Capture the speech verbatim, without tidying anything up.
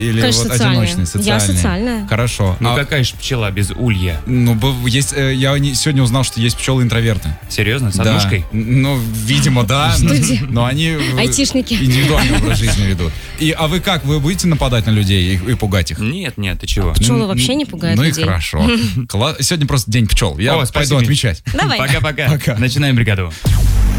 Или Конечно, вот социальная. одиночные, социальные? Я социальная. Хорошо. Ну А, какая же пчела без улья? ну, б- есть, э, я не- сегодня узнал, что есть пчелы-интроверты. Серьезно? С Да. однушкой? Ну, видимо, да. но- Студия. Но они э, Айтишники. индивидуальный образ жизни ведут. И, а вы как? Вы будете нападать на людей и, и пугать их? Нет, нет, ты чего? Пчелы вообще не пугают Ну людей. и хорошо. Кла- Сегодня просто день пчел. Я О, пойду спасибо. отмечать. Давай. Пока-пока. Пока. Начинаем бригаду.